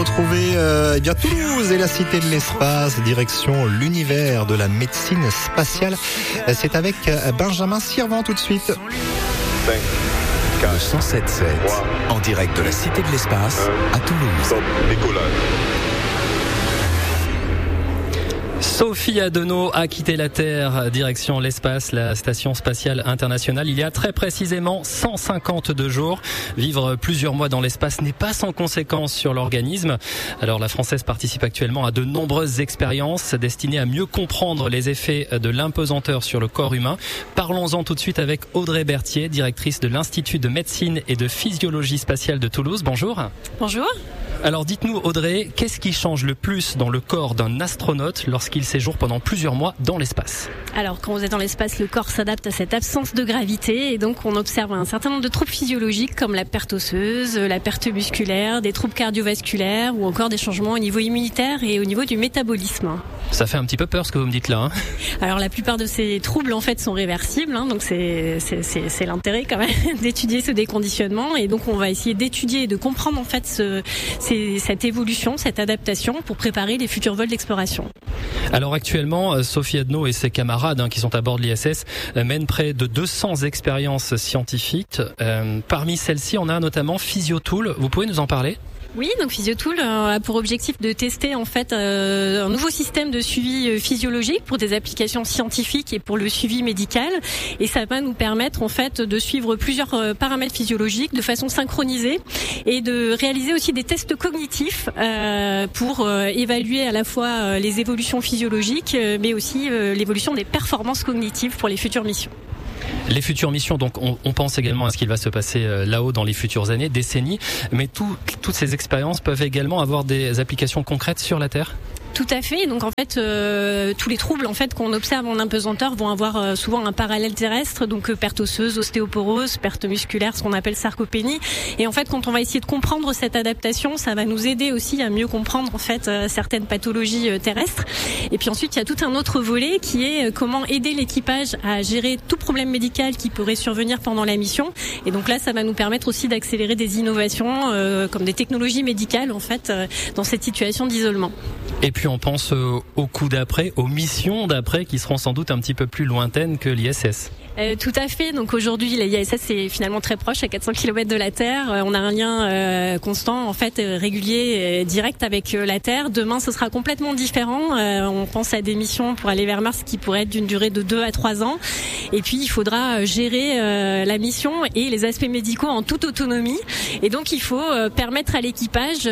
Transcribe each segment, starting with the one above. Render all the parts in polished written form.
retrouver bien Toulouse et la Cité de l'Espace, direction l'univers de la médecine spatiale. C'est avec Benjamin Sirvent tout de suite. 5, 4, Le 107.7, en direct de la Cité de l'Espace à Toulouse. top, décollage. Sophie Adenau a quitté la Terre, direction l'espace, la station spatiale internationale, il y a très précisément 152 jours. Vivre plusieurs mois dans l'espace n'est pas sans conséquences sur l'organisme. Alors la Française participe actuellement à de nombreuses expériences destinées à mieux comprendre les effets de l'impesanteur sur le corps humain. Parlons-en tout de suite avec Audrey Berthier, directrice de l'Institut de médecine et de physiologie spatiale de Toulouse. Bonjour. Bonjour. Alors dites-nous Audrey, qu'est-ce qui change le plus dans le corps d'un astronaute lorsqu'il séjourne pendant plusieurs mois dans l'espace ? Alors quand vous êtes dans l'espace, le corps s'adapte à cette absence de gravité et donc on observe un certain nombre de troubles physiologiques comme la perte osseuse, la perte musculaire, des troubles cardiovasculaires ou encore des changements au niveau immunitaire et au niveau du métabolisme. Ça fait un petit peu peur ce que vous me dites là. Alors la plupart de ces troubles en fait sont réversibles, donc c'est l'intérêt quand même d'étudier ce déconditionnement et donc on va essayer d'étudier et de comprendre en fait cette évolution, cette adaptation pour préparer les futurs vols d'exploration. Alors actuellement, Sophie Adenau et ses camarades qui sont à bord de l'ISS mènent près de 200 expériences scientifiques. Parmi celles-ci, on a notamment Physiotool. Vous pouvez nous en parler ? Oui, donc Physiotool a pour objectif de tester en fait un nouveau système de suivi physiologique pour des applications scientifiques et pour le suivi médical. Et ça va nous permettre en fait de suivre plusieurs paramètres physiologiques de façon synchronisée et de réaliser aussi des tests cognitifs pour évaluer à la fois les évolutions physiologiques, mais aussi l'évolution des performances cognitives pour les futures missions. Les futures missions, donc on pense également à ce qu'il va se passer là-haut dans les futures années, décennies, mais toutes ces expériences peuvent également avoir des applications concrètes sur la Terre ? Tout à fait. Donc en fait, tous les troubles en fait qu'on observe en impesanteur vont avoir souvent un parallèle terrestre, donc perte osseuse, ostéoporose, perte musculaire, ce qu'on appelle sarcopénie. Et en fait, quand on va essayer de comprendre cette adaptation, ça va nous aider aussi à mieux comprendre en fait certaines pathologies terrestres. Et puis ensuite, il y a tout un autre volet qui est comment aider l'équipage à gérer tout problème médical qui pourrait survenir pendant la mission. Et donc là, ça va nous permettre aussi d'accélérer des innovations comme des technologies médicales en fait dans cette situation d'isolement. Et puis on pense au coup d'après, aux missions d'après qui seront sans doute un petit peu plus lointaines que l'ISS. Tout à fait. Donc aujourd'hui, l'ISS est finalement très proche, à 400 km de la Terre. On a un lien constant, en fait, régulier, direct avec la Terre. Demain, ce sera complètement différent. On pense à des missions pour aller vers Mars qui pourraient être d'une durée de 2 à 3 ans. Et puis, il faudra gérer la mission et les aspects médicaux en toute autonomie. Et donc, il faut permettre à l'équipage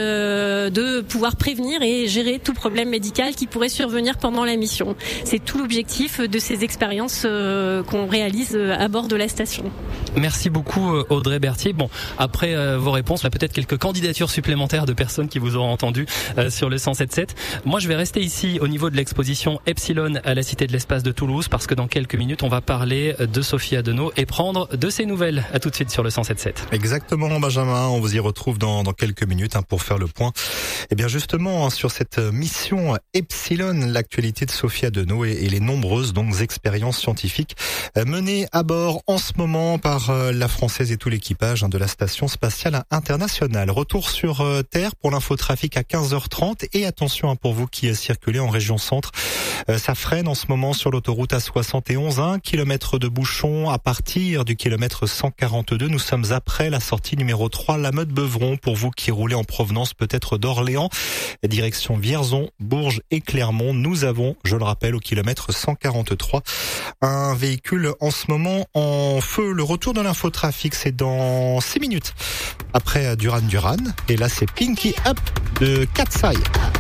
de pouvoir prévenir et gérer tout problème médical qui pourrait survenir pendant la mission. C'est tout l'objectif de ces expériences qu'on réalise à bord de la station. Merci beaucoup Audrey Berthier. Bon, après vos réponses, il y a peut-être quelques candidatures supplémentaires de personnes qui vous auront entendu sur le 107.7. Moi, je vais rester ici au niveau de l'exposition Epsilon à la Cité de l'Espace de Toulouse parce que dans quelques minutes, on va parler de Sophie Adenau et prendre de ses nouvelles. À tout de suite sur le 107.7. Exactement, Benjamin. On vous y retrouve dans quelques minutes pour faire le point. Et bien justement, sur cette mission Epsilon, l'actualité de Sophie Adenau et les nombreuses expériences scientifiques menées à bord en ce moment par la Française et tout l'équipage de la Station Spatiale Internationale. Retour sur Terre pour l'infotrafic à 15h30 et attention pour vous qui circulez en région centre. Ça freine en ce moment sur l'autoroute A71, 1 km de bouchon à partir du kilomètre 142. Nous sommes après la sortie numéro 3, la Meute-Beuvron, pour vous qui roulez en provenance peut-être d'Orléans, direction Vierzon, Bourges et Clermont. Nous avons, je le rappelle, au kilomètre 143, un véhicule en ce moment en feu. Le retour de l'infotrafic, c'est dans 6 minutes après Duran Duran. Et là, c'est Pinky Up de Katsai.